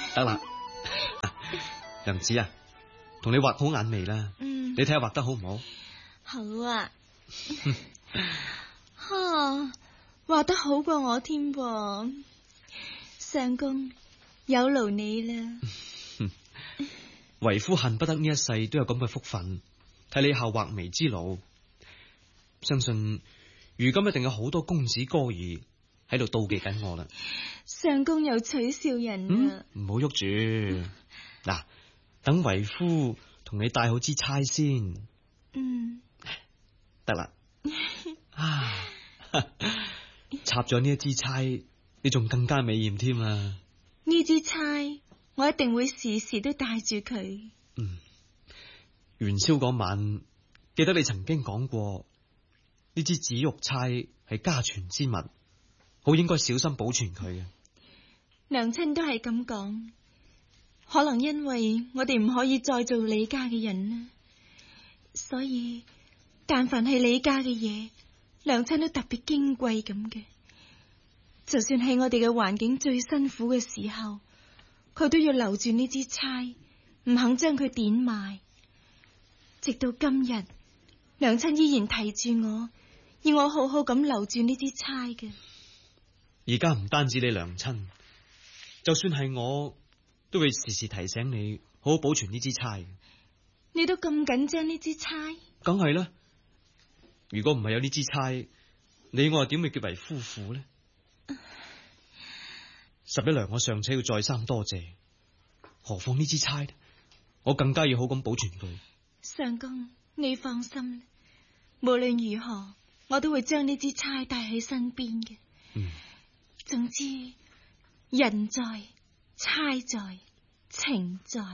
得啦，娘子啊，同你畫好眼眉啦。你睇下畫得好唔好？ 好啊。畫得好過我添噃，相公有勞你啦。 為夫恨不得呢一世都有咁嘅福分，替你效畫眉之勞。相信如今一定有好多公子哥兒喺度妒忌緊我啦。 相公又取笑人啦。 唔好喐住。嗱，等為夫同你帶好支釵先。得啦。插咗呢一支釵，你仲更加美艷添啊！ 呢支釵我一定會時時都帶住佢。 元宵嗰晚，記得你曾經講過，呢支紫玉釵係家傳之物，好應該小心保存佢嘅。 娘親都係咁講，可能因為我哋唔可以再做李家嘅人啦，所以但凡係李家嘅嘢，娘親都特別矜貴咁嘅。就算喺我哋嘅環境最辛苦嘅時候，佢都要留住呢支釵，唔肯將佢典賣。直到今日，娘親依然提住我，要我好好咁留住呢支釵嘅。 而家唔單止你娘親，就算係我，都會時時提醒你好好保存呢支釵。 你都咁緊張呢支釵？ 梗係啦，如果唔係有呢支釵，你我又點會結為夫婦呢？十一娘我尚且要再三多謝，何況呢支釵呢？我更加要好咁保存佢。 相公，你放心，無論如何，我都會將呢支釵帶喺身邊嘅。總之，人在，釵在，情在。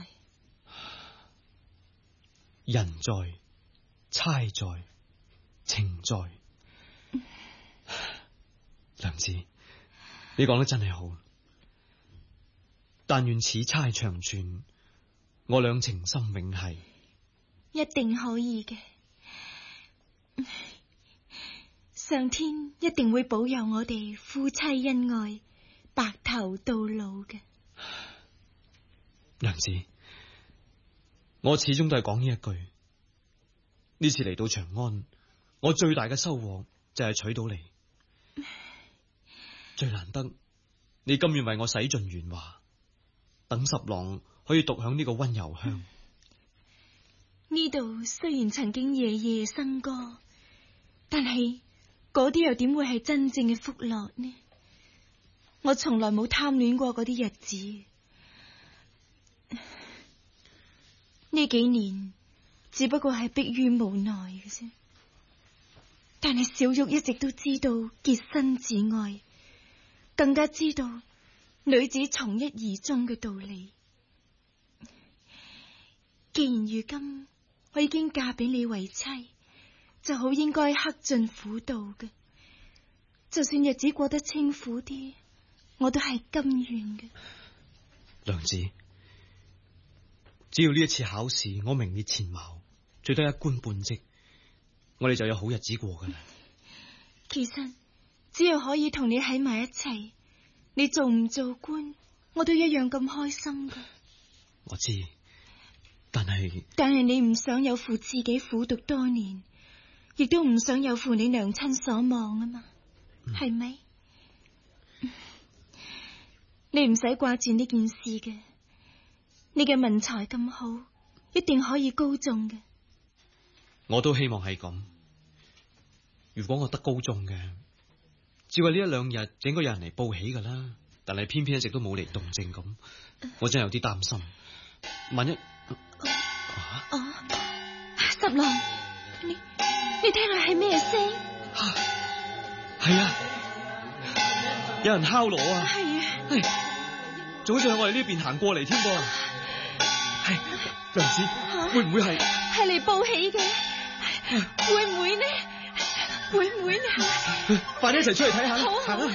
人在，釵在，情在。娘子，你講得真係好。但願此釵長存，我倆情深永繫。 一定可以嘅，上天一定會保佑我哋夫妻恩愛，白頭到老嘅。 娘子，我始終都係講呢一句。呢次嚟到長安，我最大嘅收穫就係娶到你。最難得，你甘願為我洗盡鉛華，等十郎可以獨享呢個溫柔鄉。 呢度雖然曾經夜夜笙歌，但係嗰啲又點會係真正嘅福樂呢？我從來冇貪戀過嗰啲日子。呢幾年只不過係迫於無奈嘅啫。但係小玉一直都知道潔身自愛，更加知道女子從一而終嘅道理。既然如今我已經嫁俾你為妻，就好應該克盡苦道嘅。就算日子過得清苦啲，我都係甘願嘅。 娘子，只要呢一次考試我名列前茅，最多一官半職，我哋就有好日子過噶啦。 其實只要可以同你喺埋一齊，你做唔做官，我都一樣咁開心噶。 我知。但係你唔想有負自己苦讀多年，亦都唔想有負你娘親所望啊嘛，係咪？你唔使掛住呢件事嘅，你嘅文才咁好，一定可以高中嘅。 我都希望係咁。如果我得高中嘅，只係呢一兩日就應該有人嚟報喜噶啦，但係偏偏一直都冇嚟動靜咁，我真係有啲擔心。萬一十郎，你聽下係咩聲？ 係啊，有人敲鑼啊！ 係啊， 仲好似喺我哋呢邊行過嚟添噃。係，娘子，會唔會係嚟報喜嘅？會唔會呢？會唔會呢？ 快啲一齊出去睇下。 好， 行啊！